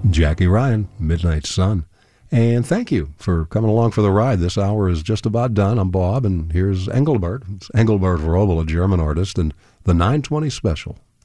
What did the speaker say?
Jackie Ryan, Midnight Sun. And thank you for coming along for the ride. This hour is just about done. I'm Bob, and here's Engelbert. It's Engelbert Robel, a German artist, and the 920 Special.